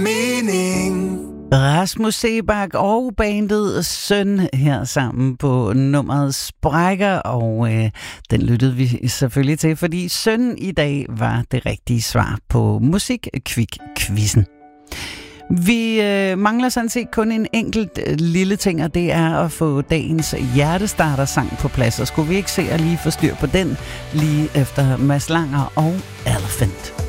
mening. Rasmus Seebach og bandet Søn her sammen på nummeret Sprækker, og den lyttede vi selvfølgelig til, fordi Søn i dag var det rigtige svar på Musik-Kvik-quizzen. Vi mangler sådan set kun en enkelt lille ting, og det er at få dagens hjertestarter-sang på plads. Og skulle vi ikke se at lige få styr på den lige efter Mads Langer og Elephant?